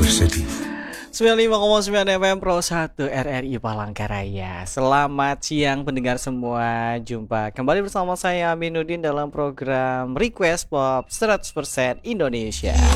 bersedih. 95,9 FM Pro 1 RRI Palangkaraya. Selamat siang pendengar semua. Jumpa kembali bersama saya Aminuddin dalam program Request Pop 100% Indonesia.